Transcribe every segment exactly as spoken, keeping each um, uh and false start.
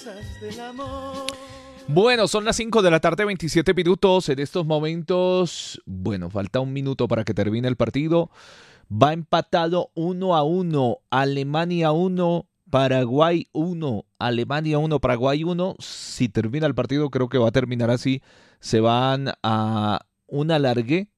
Bueno, son las cinco de la tarde, veintisiete minutos. En estos momentos, bueno, falta un minuto para que termine el partido. Va empatado uno a uno. Alemania uno, Paraguay uno. Alemania uno, Paraguay uno. Si termina el partido, creo que va a terminar así. Se van a un alargue.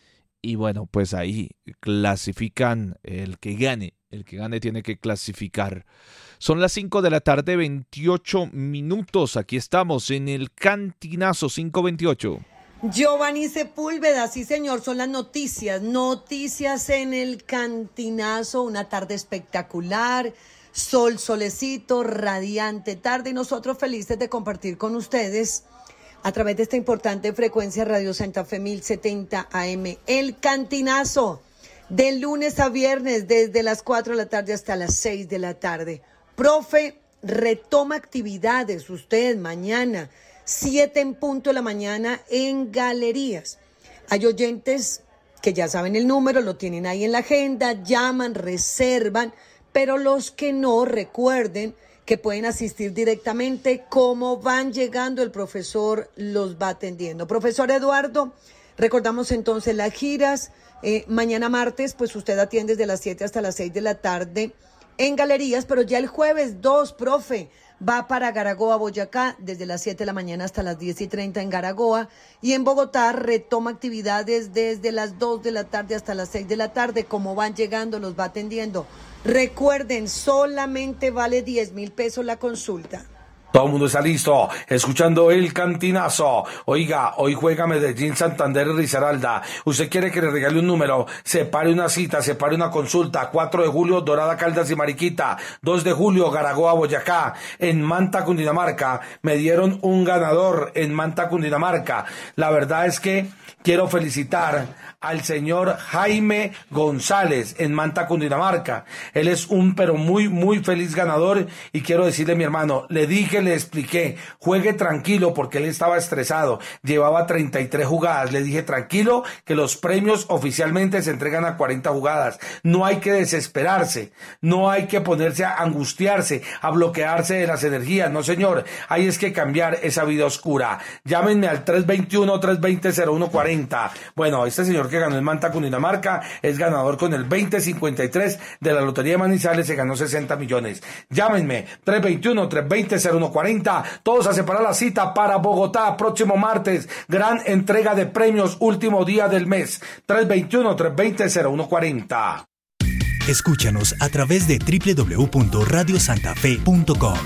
Y bueno, pues ahí clasifican el que gane. El que gane tiene que clasificar. Son las cinco de la tarde, veintiocho minutos. Aquí estamos en el Cantinazo, cinco veintiocho. Giovanni Sepúlveda, sí señor, son las noticias. Noticias en el Cantinazo, una tarde espectacular. Sol, solecito, radiante tarde. Y nosotros felices de compartir con ustedes a través de esta importante frecuencia Radio Santa Fe mil setenta A M. El Cantinazo, de lunes a viernes, desde las cuatro de la tarde hasta las seis de la tarde. Profe, retoma actividades usted mañana, siete en punto de la mañana en Galerías. Hay oyentes que ya saben el número, lo tienen ahí en la agenda, llaman, reservan, pero los que no, recuerden que pueden asistir directamente. Como van llegando, el profesor los va atendiendo. Profesor Eduardo, recordamos entonces las giras. Eh, mañana martes, pues usted atiende desde las siete hasta las seis de la tarde en Galerías, pero ya el jueves dos, profe, va para Garagoa, Boyacá, desde las siete de la mañana hasta las diez y treinta en Garagoa, y en Bogotá retoma actividades desde las dos de la tarde hasta las seis de la tarde. Como van llegando, los va atendiendo. Recuerden, solamente vale diez mil pesos la consulta. Todo el mundo está listo, escuchando el Cantinazo. Oiga, hoy juega Medellín, Santander y Risaralda. Usted quiere que le regale un número, separe una cita, separe una consulta. cuatro de julio, Dorada, Caldas y Mariquita. dos de julio, Garagoa, Boyacá. En Manta, Cundinamarca, me dieron un ganador en Manta, Cundinamarca. La verdad es que quiero felicitar al señor Jaime González en Manta, Cundinamarca. Él es un pero muy, muy feliz ganador, y quiero decirle, mi hermano, le dije, le expliqué, juegue tranquilo porque él estaba estresado, llevaba treinta y tres jugadas, le dije tranquilo que los premios oficialmente se entregan a cuarenta jugadas, no hay que desesperarse, no hay que ponerse a angustiarse, a bloquearse de las energías, no señor, hay es que cambiar esa vida oscura. Llámenme al tres veintiuno, tres veinte, cero uno cuarenta. Bueno, este señor que ganó en Manta, Cundinamarca, es ganador con el veinte cincuenta y tres de la Lotería de Manizales, se ganó sesenta millones. Llámenme, tres veintiuno, tres veinte, cero uno cuarenta, todos a separar la cita para Bogotá, próximo martes, gran entrega de premios, último día del mes, tres veintiuno, tres veinte, cero uno cuarenta. Escúchanos a través de doble u doble u doble u punto radio santa fe punto com,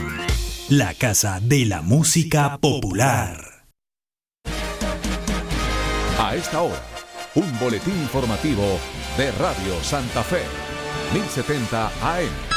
la casa de la música popular. A esta hora, un boletín informativo de Radio Santa Fe, mil setenta A M.